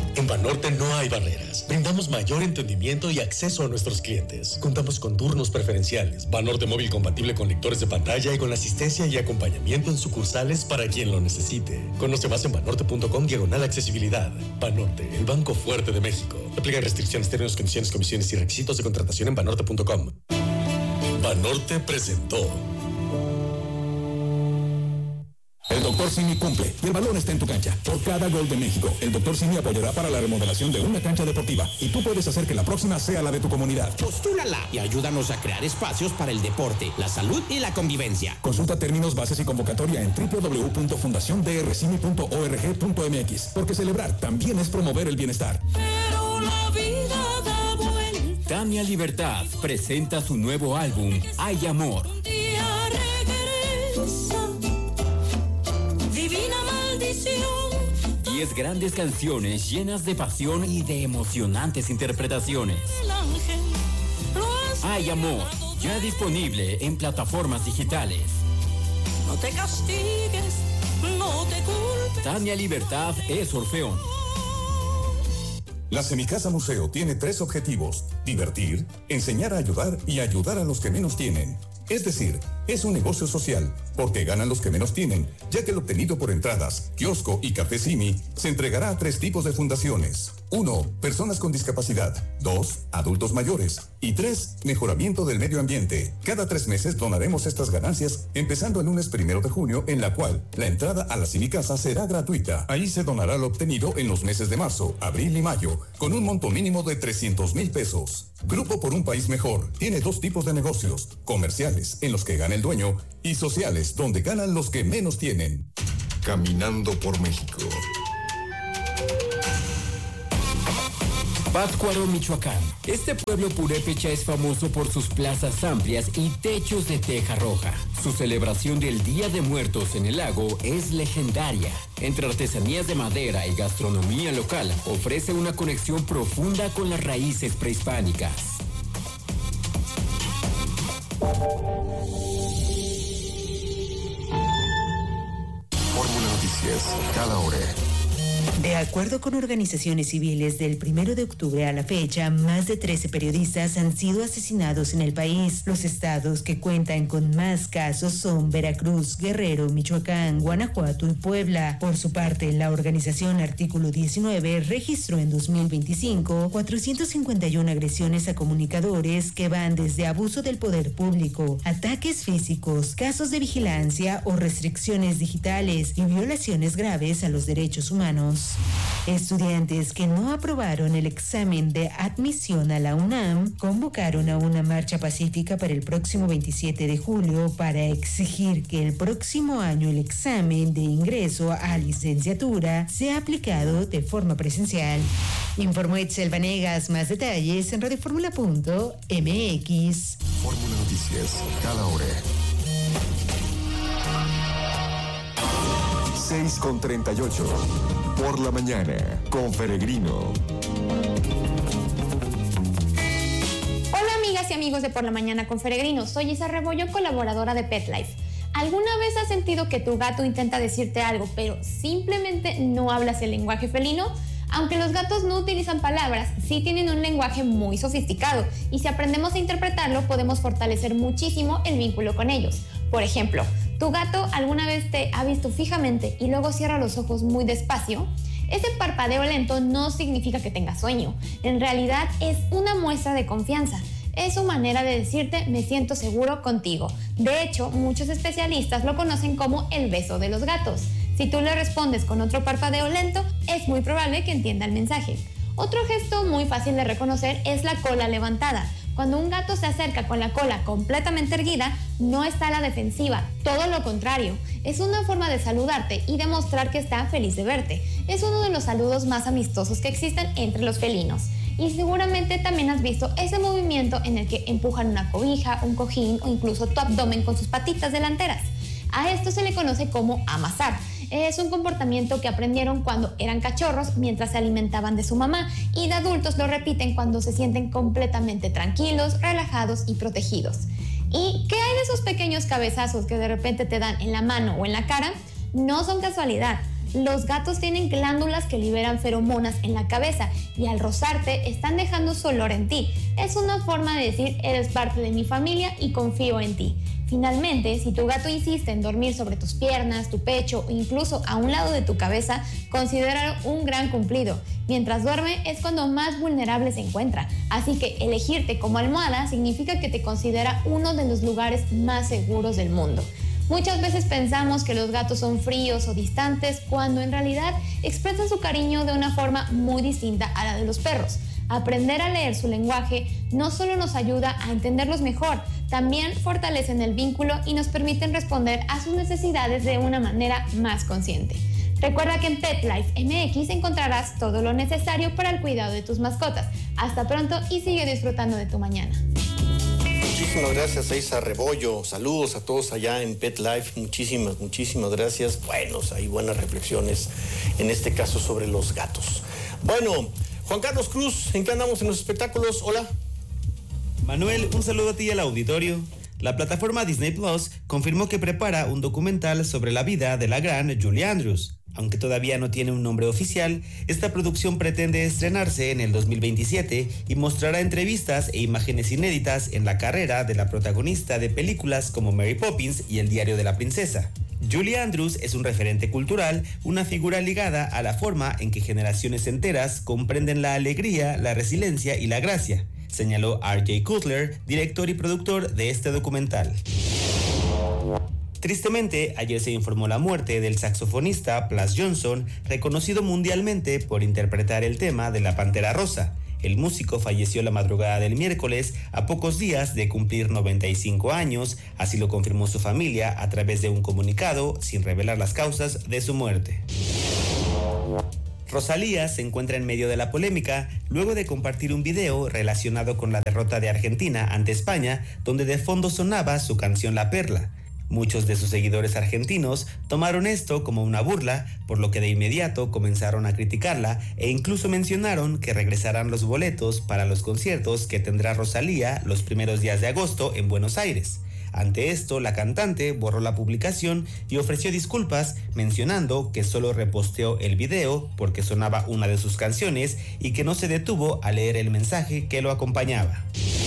En Banorte no hay barreras. Brindamos mayor entendimiento y acceso a nuestros clientes. Contamos con turnos preferenciales, Banorte móvil compatible con lectores de pantalla y con asistencia y acompañamiento en sucursales para quien lo necesite. Conoce más en banorte.com/accesibilidad. Banorte, el banco fuerte de México. Aplica restricciones, términos, condiciones, comisiones y requisitos de contratación en banorte.com. Banorte presentó. El Dr. Simi cumple y el balón está en tu cancha. Por cada gol de México, el Dr. Simi apoyará para la remodelación de una cancha deportiva y tú puedes hacer que la próxima sea la de tu comunidad. Postúlala y ayúdanos a crear espacios para el deporte, la salud y la convivencia. Consulta términos, bases y convocatoria en www.fundaciondrcimi.org.mx, porque celebrar también es promover el bienestar. Pero la vida da vuelta. Tania Libertad presenta su nuevo álbum, Hay Amor. Un día regresa. Divina maldición. 10 grandes canciones llenas de pasión y de emocionantes interpretaciones. El ángel lo has Hay Amor, ya disponible en plataformas digitales. No te castigues, no te culpes. Tania Libertad es Orfeón. La Semicasa Museo tiene 3 objetivos: divertir, enseñar a ayudar y ayudar a los que menos tienen. Es decir, es un negocio social, porque ganan los que menos tienen, ya que el obtenido por entradas, kiosco y café Simi se entregará a 3 tipos de fundaciones. 1. Personas con discapacidad. 2. Adultos mayores. Y 3. Mejoramiento del medio ambiente. Cada 3 meses donaremos estas ganancias, empezando el lunes 1 de junio, en la cual la entrada a la Semicasa será gratuita. Ahí se donará lo obtenido en los meses de marzo, abril y mayo, con un monto mínimo de 300,000 pesos. Grupo por un País Mejor tiene 2 tipos de negocios: comerciales, en los que gana el dueño, y sociales, donde ganan los que menos tienen. Caminando por México. Pátzcuaro, Michoacán. Este pueblo purépecha es famoso por sus plazas amplias y techos de teja roja. Su celebración del Día de Muertos en el lago es legendaria. Entre artesanías de madera y gastronomía local, ofrece una conexión profunda con las raíces prehispánicas. Fórmula Noticias, cada hora. De acuerdo con organizaciones civiles, del 1 de octubre a la fecha, más de 13 periodistas han sido asesinados en el país. Los estados que cuentan con más casos son Veracruz, Guerrero, Michoacán, Guanajuato y Puebla. Por su parte, la organización Artículo 19 registró en 2025 451 agresiones a comunicadores que van desde abuso del poder público, ataques físicos, casos de vigilancia o restricciones digitales y violaciones graves a los derechos humanos. Estudiantes que no aprobaron el examen de admisión a la UNAM convocaron a una marcha pacífica para el próximo 27 de julio para exigir que el próximo año el examen de ingreso a licenciatura sea aplicado de forma presencial. Informó Itzel Vanegas. Más detalles en radioformula.mx. Fórmula Noticias, cada hora. 6:38. Por la mañana, con Peregrino. Hola amigas y amigos de Por la Mañana con Peregrino. Soy Isa Rebollo, colaboradora de Pet Life. ¿Alguna vez has sentido que tu gato intenta decirte algo, pero simplemente no hablas el lenguaje felino? Aunque los gatos no utilizan palabras, sí tienen un lenguaje muy sofisticado y si aprendemos a interpretarlo podemos fortalecer muchísimo el vínculo con ellos. Por ejemplo, ¿tu gato alguna vez te ha visto fijamente y luego cierra los ojos muy despacio? Ese parpadeo lento no significa que tenga sueño. En realidad es una muestra de confianza. Es su manera de decirte me siento seguro contigo. De hecho, muchos especialistas lo conocen como el beso de los gatos. Si tú le respondes con otro parpadeo lento, es muy probable que entienda el mensaje. Otro gesto muy fácil de reconocer es la cola levantada. Cuando un gato se acerca con la cola completamente erguida, no está a la defensiva, todo lo contrario. Es una forma de saludarte y demostrar que está feliz de verte. Es uno de los saludos más amistosos que existen entre los felinos. Y seguramente también has visto ese movimiento en el que empujan una cobija, un cojín o incluso tu abdomen con sus patitas delanteras. A esto se le conoce como amasar. Es un comportamiento que aprendieron cuando eran cachorros mientras se alimentaban de su mamá y de adultos lo repiten cuando se sienten completamente tranquilos, relajados y protegidos. ¿Y qué hay de esos pequeños cabezazos que de repente te dan en la mano o en la cara? No son casualidad. Los gatos tienen glándulas que liberan feromonas en la cabeza y al rozarte están dejando su olor en ti. Es una forma de decir eres parte de mi familia y confío en ti. Finalmente, si tu gato insiste en dormir sobre tus piernas, tu pecho o incluso a un lado de tu cabeza, considéralo un gran cumplido. Mientras duerme es cuando más vulnerable se encuentra, así que elegirte como almohada significa que te considera uno de los lugares más seguros del mundo. Muchas veces pensamos que los gatos son fríos o distantes cuando en realidad expresan su cariño de una forma muy distinta a la de los perros. Aprender a leer su lenguaje no solo nos ayuda a entenderlos mejor, también fortalecen el vínculo y nos permiten responder a sus necesidades de una manera más consciente. Recuerda que en Pet Life MX encontrarás todo lo necesario para el cuidado de tus mascotas. Hasta pronto y sigue disfrutando de tu mañana. Muchísimas gracias a Isa Rebollo. Saludos a todos allá en Pet Life. Muchísimas gracias. Hay buenas reflexiones, en este caso sobre los gatos. Bueno, Juan Carlos Cruz, ¿en qué andamos en los espectáculos? Hola. Manuel, un saludo a ti y al auditorio. La plataforma Disney Plus confirmó que prepara un documental sobre la vida de la gran Julie Andrews. Aunque todavía no tiene un nombre oficial, esta producción pretende estrenarse en el 2027 y mostrará entrevistas e imágenes inéditas en la carrera de la protagonista de películas como Mary Poppins y El diario de la princesa. Julie Andrews es un referente cultural, una figura ligada a la forma en que generaciones enteras comprenden la alegría, la resiliencia y la gracia, señaló R.J. Cutler, director y productor de este documental. Tristemente, ayer se informó la muerte del saxofonista Plas Johnson, reconocido mundialmente por interpretar el tema de La Pantera Rosa. El músico falleció la madrugada del miércoles, a pocos días de cumplir 95 años, así lo confirmó su familia a través de un comunicado, sin revelar las causas de su muerte. Rosalía se encuentra en medio de la polémica luego de compartir un video relacionado con la derrota de Argentina ante España, donde de fondo sonaba su canción La Perla. Muchos de sus seguidores argentinos tomaron esto como una burla, por lo que de inmediato comenzaron a criticarla e incluso mencionaron que regresarán los boletos para los conciertos que tendrá Rosalía los primeros días de agosto en Buenos Aires. Ante esto, la cantante borró la publicación y ofreció disculpas, mencionando que solo reposteó el video porque sonaba una de sus canciones y que no se detuvo a leer el mensaje que lo acompañaba.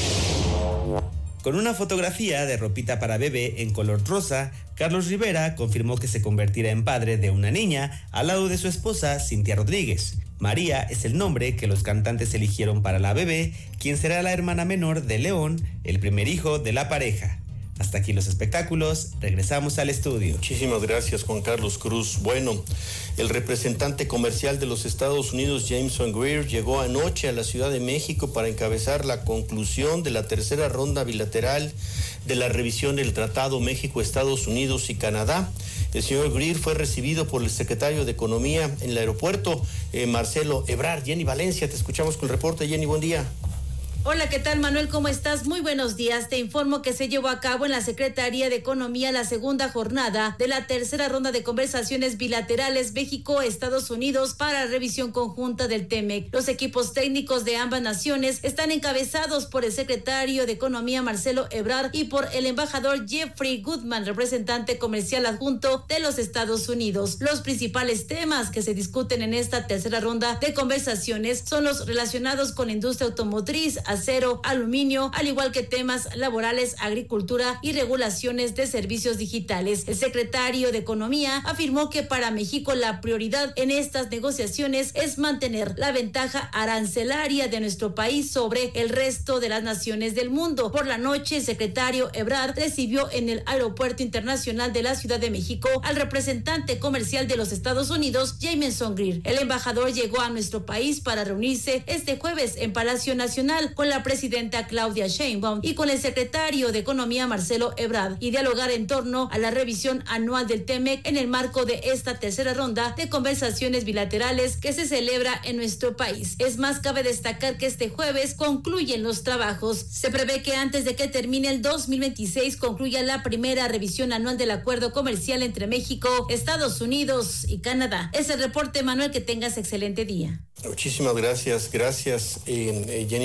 Con una fotografía de ropita para bebé en color rosa, Carlos Rivera confirmó que se convertirá en padre de una niña al lado de su esposa Cintia Rodríguez. María es el nombre que los cantantes eligieron para la bebé, quien será la hermana menor de León, el primer hijo de la pareja. Hasta aquí los espectáculos, regresamos al estudio. Muchísimas gracias, Juan Carlos Cruz. Bueno, el representante comercial de los Estados Unidos, Jameson Greer, llegó anoche a la Ciudad de México para encabezar la conclusión de la tercera ronda bilateral de la revisión del Tratado México-Estados Unidos y Canadá. El señor Greer fue recibido por el secretario de Economía en el aeropuerto, Marcelo Ebrard. Jenny Valencia, te escuchamos con el reporte. Jenny, buen día. Hola, ¿qué tal, Manuel? ¿Cómo estás? Muy buenos días. Te informo que se llevó a cabo en la Secretaría de Economía la segunda jornada de la tercera ronda de conversaciones bilaterales México-Estados Unidos para revisión conjunta del TEMEC. Los equipos técnicos de ambas naciones están encabezados por el secretario de Economía Marcelo Ebrard y por el embajador Jeffrey Goodman, representante comercial adjunto de los Estados Unidos. Los principales temas que se discuten en esta tercera ronda de conversaciones son los relacionados con la industria automotriz, acero, aluminio, al igual que temas laborales, agricultura y regulaciones de servicios digitales. El secretario de Economía afirmó que para México la prioridad en estas negociaciones es mantener la ventaja arancelaria de nuestro país sobre el resto de las naciones del mundo. Por la noche, el secretario Ebrard recibió en el Aeropuerto Internacional de la Ciudad de México al representante comercial de los Estados Unidos, Jameson Greer. El embajador llegó a nuestro país para reunirse este jueves en Palacio Nacional con la presidenta Claudia Sheinbaum y con el secretario de Economía Marcelo Ebrard y dialogar en torno a la revisión anual del TEMEC en el marco de esta tercera ronda de conversaciones bilaterales que se celebra en nuestro país. Es más, cabe destacar que este jueves concluyen los trabajos. Se prevé que antes de que termine el 2026 concluya la primera revisión anual del acuerdo comercial entre México, Estados Unidos y Canadá. Es el reporte, Manuel, que tengas excelente día. Muchísimas gracias, Jenny Valencia.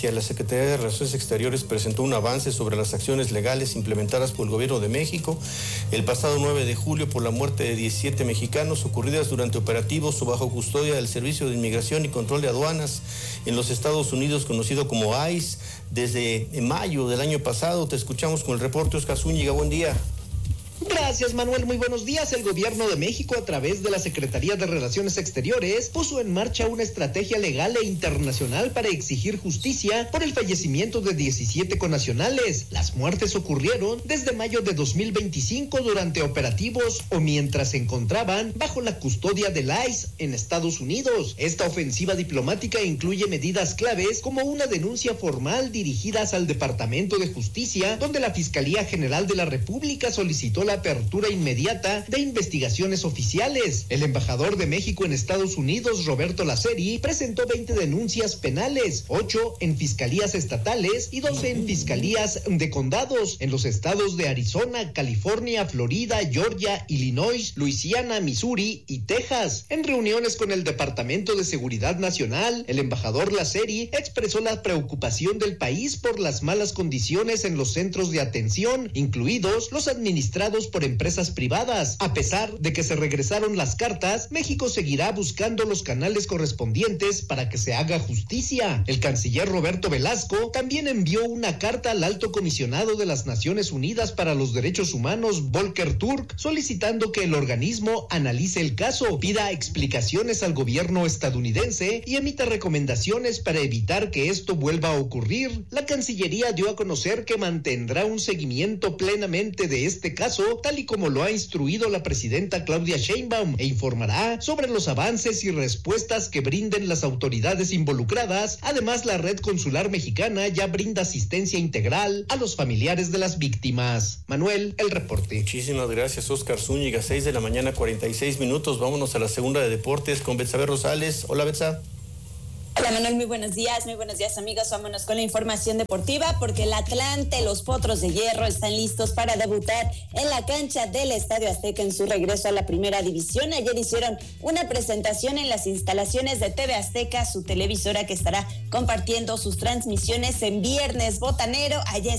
Justicia. La Secretaría de Relaciones Exteriores presentó un avance sobre las acciones legales implementadas por el Gobierno de México el pasado 9 de julio por la muerte de 17 mexicanos ocurridas durante operativos o bajo custodia del Servicio de Inmigración y Control de Aduanas en los Estados Unidos, conocido como ICE, desde mayo del año pasado. Te escuchamos con el reporte, Oscar Zúñiga. Buen día. Gracias, Manuel. Muy buenos días. El Gobierno de México, a través de la Secretaría de Relaciones Exteriores, puso en marcha una estrategia legal e internacional para exigir justicia por el fallecimiento de 17 connacionales. Las muertes ocurrieron desde mayo de 2025 durante operativos o mientras se encontraban bajo la custodia del ICE en Estados Unidos. Esta ofensiva diplomática incluye medidas claves como una denuncia formal dirigidas al Departamento de Justicia, donde la Fiscalía General de la República solicitó la apertura inmediata de investigaciones oficiales. El embajador de México en Estados Unidos, Roberto Laceri, presentó 20 denuncias penales, 8 en fiscalías estatales y 12 en fiscalías de condados en los estados de Arizona, California, Florida, Georgia, Illinois, Luisiana, Missouri y Texas. En reuniones con el Departamento de Seguridad Nacional, el embajador Laceri expresó la preocupación del país por las malas condiciones en los centros de atención, incluidos los administrados por empresas privadas. A pesar de que se regresaron las cartas, México seguirá buscando los canales correspondientes para que se haga justicia. El canciller Roberto Velasco también envió una carta al alto comisionado de las Naciones Unidas para los Derechos Humanos, Volker Turk, solicitando que el organismo analice el caso, pida explicaciones al gobierno estadounidense y emita recomendaciones para evitar que esto vuelva a ocurrir. La Cancillería dio a conocer que mantendrá un seguimiento plenamente de este caso, tal y como lo ha instruido la presidenta Claudia Sheinbaum, e informará sobre los avances y respuestas que brinden las autoridades involucradas. Además, la Red Consular Mexicana ya brinda asistencia integral a los familiares de las víctimas. Manuel, el reporte. Muchísimas gracias, Oscar Zúñiga. 6 de la mañana, 46 minutos. Vámonos a la segunda de deportes con Betsabe Rosales. Hola, Betsa. Hola Manuel, muy buenos días amigos, vámonos con la información deportiva porque el Atlante, los Potros de Hierro están listos para debutar en la cancha del Estadio Azteca en su regreso a la primera división. Ayer hicieron una presentación en las instalaciones de TV Azteca, su televisora que estará compartiendo sus transmisiones en Viernes Botanero. Allá